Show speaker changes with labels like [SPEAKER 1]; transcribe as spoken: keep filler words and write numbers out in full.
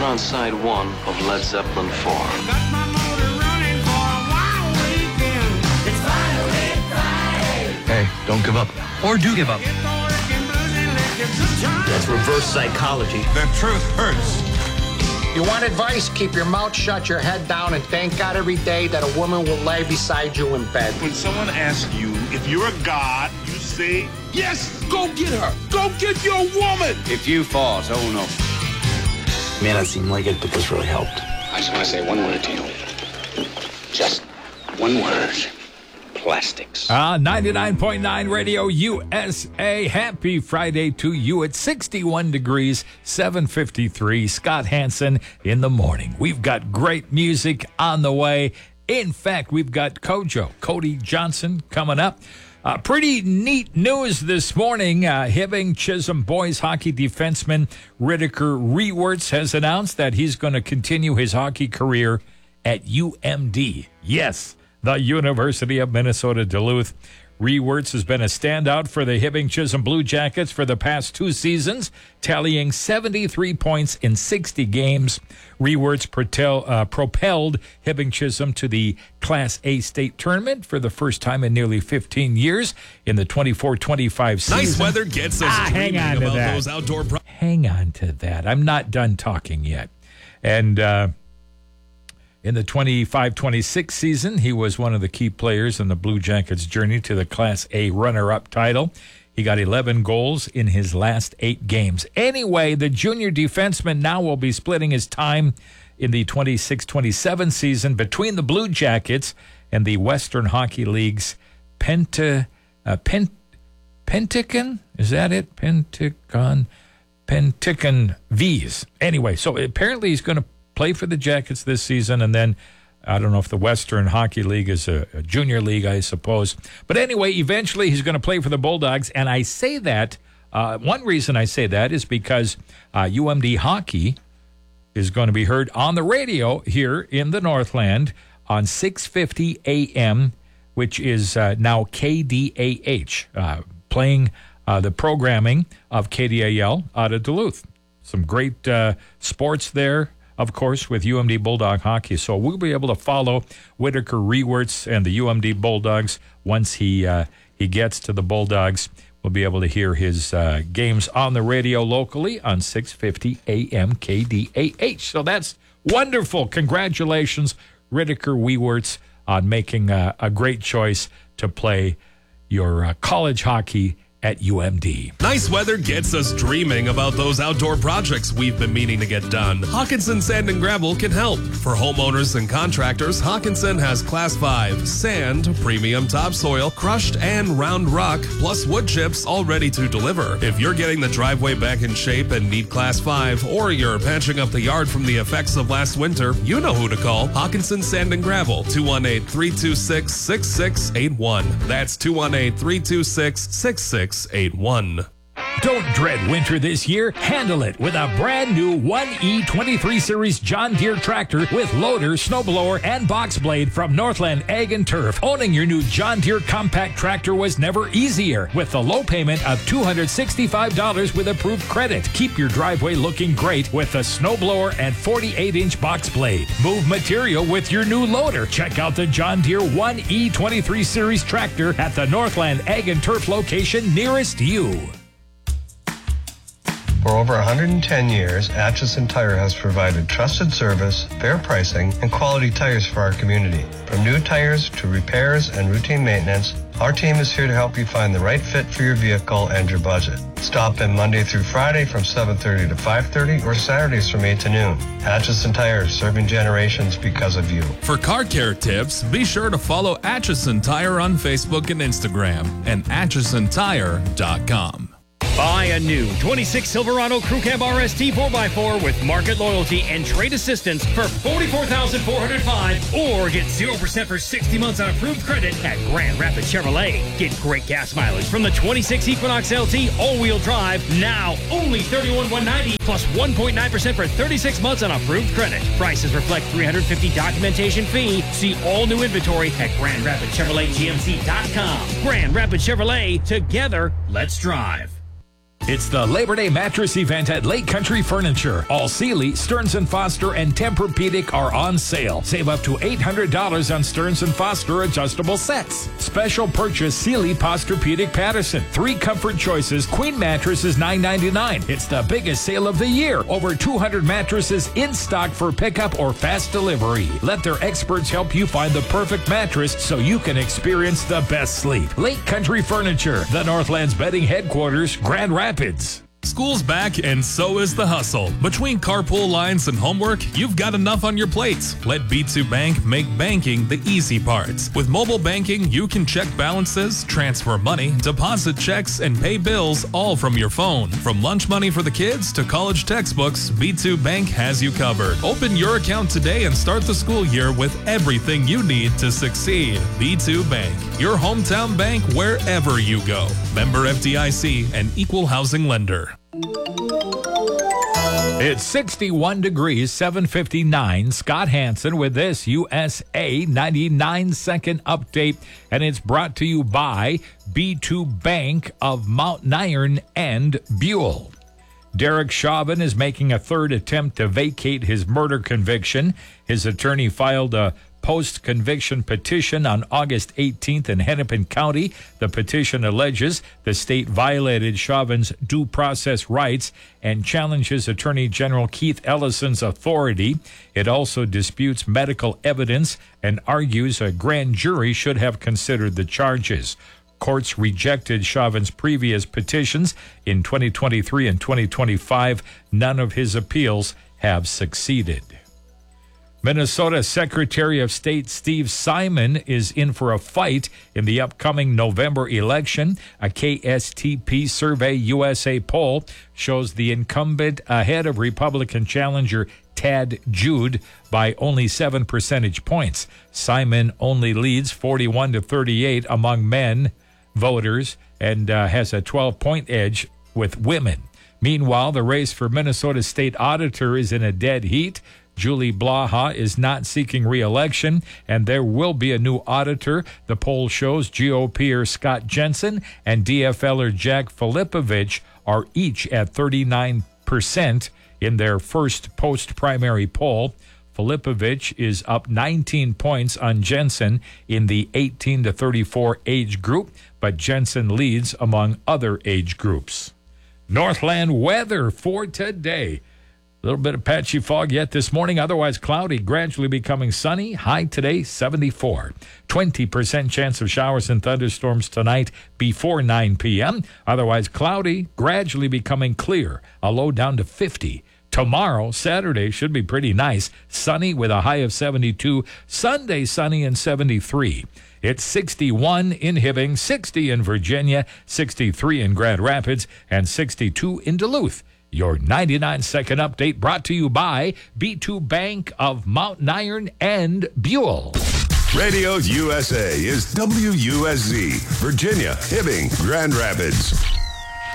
[SPEAKER 1] put on side one of Led Zeppelin four.
[SPEAKER 2] Got my motor running for a wild weekend. It's finally Friday.
[SPEAKER 3] Hey, don't give up. Or do give up.
[SPEAKER 2] Get the working blues and let your good time.
[SPEAKER 4] That's reverse psychology.
[SPEAKER 5] The truth hurts.
[SPEAKER 6] You want advice? Keep your mouth shut, your head down, and thank God every day that a woman will lay beside you in bed.
[SPEAKER 5] When someone asks you if you're a god, you say, yes, go get her. Go get your woman.
[SPEAKER 4] If you fall, so no.
[SPEAKER 3] May not seem like it, but this really helped.
[SPEAKER 4] I just want to say one word to you. Just one word. Plastics.
[SPEAKER 7] Uh, ninety-nine point nine Radio U S A. Happy Friday to you at sixty-one degrees, seven fifty-three. Scott Hansen in the morning. We've got great music on the way. In fact, we've got Kojo, Cody Johnson, coming up. Uh, pretty neat news this morning. Uh, Hibbing Chisholm boys hockey defenseman Riddiker Rewerts has announced that he's going to continue his hockey career at U M D. Yes, the University of Minnesota Duluth. Rewerts has been a standout for the Hibbing Chisholm Blue Jackets for the past two seasons, tallying seventy-three points in sixty games. Rewerts protel, uh, propelled Hibbing Chisholm to the Class A state tournament for the first time in nearly fifteen years in the twenty-four twenty-five season.
[SPEAKER 8] Nice weather gets us
[SPEAKER 7] ah,
[SPEAKER 8] dreaming
[SPEAKER 7] hang on to
[SPEAKER 8] about
[SPEAKER 7] that.
[SPEAKER 8] those outdoor pro-
[SPEAKER 7] Hang on to that. I'm not done talking yet. And uh, in the twenty-five twenty-six season, he was one of the key players in the Blue Jackets' journey to the Class A runner-up title. He got eleven goals in his last eight games. Anyway, the junior defenseman now will be splitting his time in the twenty-six twenty-seven season between the Blue Jackets and the Western Hockey League's Penta, uh, Pen, Penticton? Is that it? Penticton, Penticton V's. Anyway, so apparently he's going to play for the Jackets this season, and then I don't know if the Western Hockey League is a, a junior league, I suppose. But anyway, eventually he's going to play for the Bulldogs, and I say that, uh, one reason I say that is because uh, U M D hockey is going to be heard on the radio here in the Northland on six fifty A M, which is uh, now K D A H, uh, playing uh, the programming of K D A L out of Duluth. Some great uh, sports there, of course, with U M D Bulldog hockey. So we'll be able to follow Whitaker Rewerts and the U M D Bulldogs once he uh, he gets to the Bulldogs. We'll be able to hear his uh, games on the radio locally on six fifty A M K D A H. So that's wonderful. Congratulations, Riddiker Rewerts, on making uh, a great choice to play your uh, college hockey at U M D.
[SPEAKER 8] Nice weather gets us dreaming about those outdoor projects we've been meaning to get done. Hawkinson Sand and Gravel can help. For homeowners and contractors, Hawkinson has Class five sand, premium topsoil, crushed and round rock, plus wood chips all ready to deliver. If you're getting the driveway back in shape and need Class five, or you're patching up the yard from the effects of last winter, you know who to call. Hawkinson Sand and Gravel, two one eight, three two six, six six eight one. That's two one eight, three two six, six six eight one.
[SPEAKER 7] Don't dread winter this year. Handle it with a brand new one E twenty-three Series John Deere tractor with loader, snowblower, and box blade from Northland Ag and Turf. Owning your new John Deere compact tractor was never easier with the low payment of two hundred sixty-five dollars with approved credit. Keep your driveway looking great with the snowblower and forty-eight inch box blade. Move material with your new loader. Check out the John Deere one E twenty-three Series tractor at the Northland Ag and Turf location nearest you.
[SPEAKER 9] For over one hundred ten years, Atchison Tire has provided trusted service, fair pricing, and quality tires for our community. From new tires to repairs and routine maintenance, our team is here to help you find the right fit for your vehicle and your budget. Stop in Monday through Friday from seven thirty to five thirty or Saturdays from eight to noon. Atchison Tire, serving generations because of you.
[SPEAKER 8] For car care tips, be sure to follow Atchison Tire on Facebook and Instagram and atchison tire dot com.
[SPEAKER 10] Buy a new twenty-six Silverado Crew Cab R S T four by four with market loyalty and trade assistance for forty-four thousand four hundred five dollars or get zero percent for sixty months on approved credit at Grand Rapids Chevrolet. Get great gas mileage from the twenty-six Equinox L T all-wheel drive, now only thirty-one thousand one hundred ninety dollars plus one point nine percent for thirty-six months on approved credit. Prices reflect three hundred fifty dollars documentation fee. See all new inventory at Grand Rapids Chevrolet G M C dot com. Grand Rapids Chevrolet, together, let's drive.
[SPEAKER 7] It's the Labor Day mattress event at Lake Country Furniture. All Sealy, Stearns and Foster, and Tempur-Pedic are on sale. Save up to eight hundred dollars on Stearns and Foster adjustable sets. Special purchase Sealy Posturepedic Patterson. Three comfort choices. Queen mattress is nine ninety-nine. It's the biggest sale of the year. Over two hundred mattresses in stock for pickup or fast delivery. Let their experts help you find the perfect mattress so you can experience the best sleep. Lake Country Furniture, the Northlands Bedding Headquarters, Grand Rapids.
[SPEAKER 8] School's back and so is the hustle. Between carpool lines and homework, you've got enough on your plates. Let B two Bank make banking the easy parts. With mobile banking, you can check balances, transfer money, deposit checks, and pay bills all from your phone. From lunch money for the kids to college textbooks, B two Bank has you covered. Open your account today and start the school year with everything you need to succeed. B two Bank, your hometown bank wherever you go. Member F D I C and equal housing lender.
[SPEAKER 7] It's sixty-one degrees, seven fifty-nine. Scott Hansen with this U S A ninety-nine second update, and it's brought to you by B two Bank of Mountain Iron and Buell. Derek Chauvin is making a third attempt to vacate his murder conviction. His attorney filed a post-conviction petition on August eighteenth in Hennepin County. The petition alleges the state violated Chauvin's due process rights and challenges Attorney General Keith Ellison's authority. It also disputes medical evidence and argues a grand jury should have considered the charges. Courts rejected Chauvin's previous petitions in twenty twenty-three and twenty twenty-five. None of his appeals have succeeded. Minnesota Secretary of State Steve Simon is in for a fight in the upcoming November election. A K S T P Survey U S A poll shows the incumbent ahead of Republican challenger Tad Jude by only seven percentage points. Simon only leads forty-one to thirty-eight among men voters and uh, has a twelve-point edge with women. Meanwhile, the race for Minnesota State Auditor is in a dead heat. Julie Blaha is not seeking re-election, and there will be a new auditor. The poll shows G O P-er Scott Jensen and D F L-er Jack Filipovich are each at thirty-nine percent in their first post-primary poll. Filipovich is up nineteen points on Jensen in the eighteen to thirty-four age group, but Jensen leads among other age groups. Northland weather for today. A little bit of patchy fog yet this morning, otherwise cloudy, gradually becoming sunny. High today, seventy-four. twenty percent chance of showers and thunderstorms tonight before nine p.m. Otherwise cloudy, gradually becoming clear. A low down to fifty. Tomorrow, Saturday, should be pretty nice. Sunny with a high of seventy-two. Sunday, sunny and seventy-three. It's sixty-one in Hibbing, sixty in Virginia, sixty-three in Grand Rapids, and sixty-two in Duluth. Your ninety-nine second update brought to you by B two Bank of Mountain Iron and Buell.
[SPEAKER 11] Radio's U S A is W U S Z, Virginia, Hibbing, Grand Rapids.